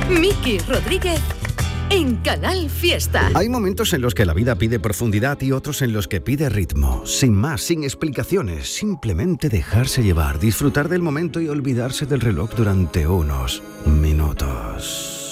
Miki Rodríguez en Canal Fiesta. Hay momentos en los que la vida pide profundidad y otros en los que pide ritmo. Sin más, sin explicaciones, simplemente dejarse llevar, disfrutar del momento y olvidarse del reloj durante unos minutos.